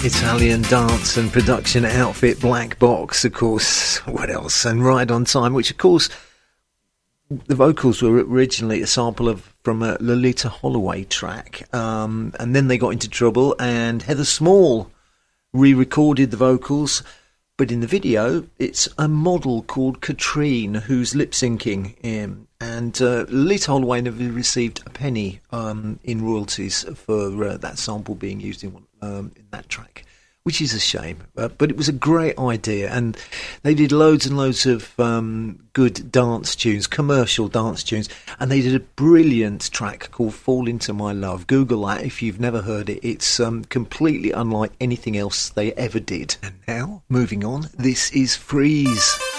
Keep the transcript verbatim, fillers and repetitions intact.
Italian dance and production outfit Black Box, of course. What else? And Ride on Time, which of course the vocals were originally a sample of from a Lolita Holloway track, um, and then they got into trouble and Heather Small re-recorded the vocals, but in the video it's a model called Katrine who's lip-syncing in, and uh, Lolita Holloway never received a penny um, in royalties for uh, that sample being used in, um, in that track, which is a shame, uh, but it was a great idea, and they did loads and loads of um, good dance tunes, commercial dance tunes, and they did a brilliant track called Fall Into My Love. Google that if you've never heard it. It's um, completely unlike anything else they ever did. And now, moving on, this is Freeze.